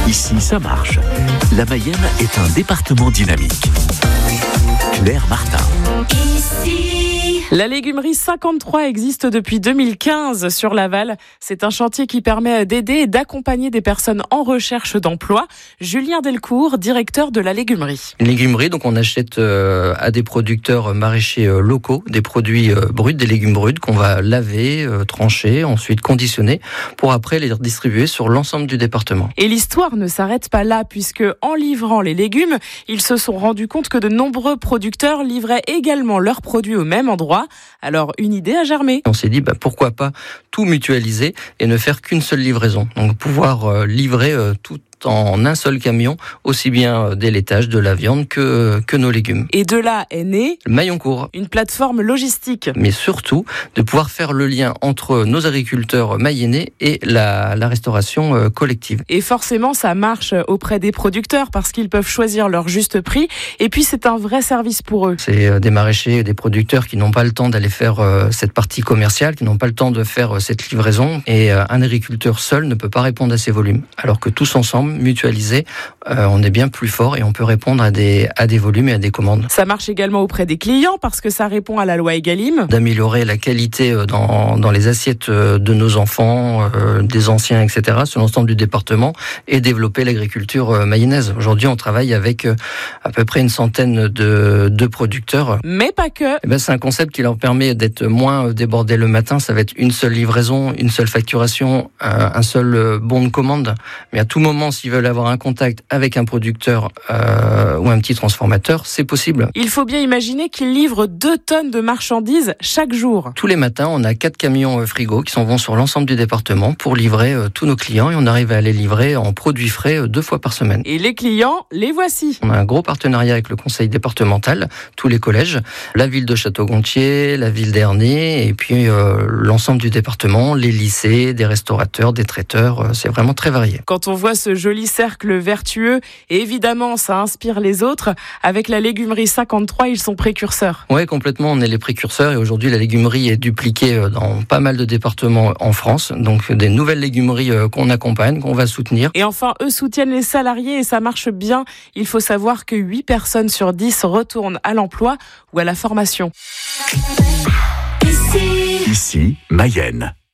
Ici, ça marche. La Mayenne est un département dynamique. Claire Martin. La légumerie 53 existe depuis 2015 sur Laval. C'est un chantier qui permet d'aider et d'accompagner des personnes en recherche d'emploi. Julien Delcourt, directeur de la légumerie. Une légumerie, donc on achète à des producteurs maraîchers locaux des produits bruts, des légumes bruts qu'on va laver, trancher, ensuite conditionner pour après les distribuer sur l'ensemble du département. Et l'histoire ne s'arrête pas là puisque en livrant les légumes, ils se sont rendus compte que de nombreux producteurs livraient également leurs produits au même endroit. Alors, une idée a germé. On s'est dit, pourquoi pas tout mutualiser et ne faire qu'une seule livraison. Donc, pouvoir livrer tout en un seul camion, aussi bien des laitages, de la viande que nos légumes. Et de là est né Mailloncourt. Une plateforme logistique. Mais surtout, de pouvoir faire le lien entre nos agriculteurs mayennais et la restauration collective. Et forcément, ça marche auprès des producteurs parce qu'ils peuvent choisir leur juste prix. Et puis, c'est un vrai service pour eux. C'est des maraîchers, des producteurs qui n'ont pas le temps d'aller faire cette partie commerciale, qui n'ont pas le temps de faire cette livraison. Et un agriculteur seul ne peut pas répondre à ces volumes. Alors que tous ensemble, mutualisés, on est bien plus fort et on peut répondre à des volumes et à des commandes. Ça marche également auprès des clients parce que ça répond à la loi Egalim. D'améliorer la qualité dans les assiettes de nos enfants, des anciens, etc., sur l'ensemble du département et développer l'agriculture mayonnaise. Aujourd'hui, on travaille avec à peu près une centaine de producteurs. Mais pas que. C'est un concept qui leur permet d'être moins débordés le matin. Ça va être une seule livraison, une seule facturation, un seul bon de commande. Mais à tout moment, s'ils veulent avoir un contact avec un producteur ou un petit transformateur, c'est possible. Il faut bien imaginer qu'ils livrent 2 tonnes de marchandises chaque jour. Tous les matins, on a 4 camions frigo qui s'en vont sur l'ensemble du département pour livrer tous nos clients et on arrive à les livrer en produits frais 2 fois par semaine. Et les clients, les voici. On a un gros partenariat avec le conseil départemental, tous les collèges, la ville de Château-Gontier, la ville d'Ernée et puis l'ensemble du département, les lycées, des restaurateurs, des traiteurs, c'est vraiment très varié. Quand on voit ce joli cercle vertueux, et évidemment ça inspire les autres, avec la légumerie 53, ils sont précurseurs. Oui, complètement, on est les précurseurs et aujourd'hui la légumerie est dupliquée dans pas mal de départements en France, donc des nouvelles légumeries qu'on accompagne, qu'on va soutenir. Et enfin, eux soutiennent les salariés et ça marche bien. Il faut savoir que 8 personnes sur 10 retournent à l'emploi ou à la formation. Ici, Mayenne.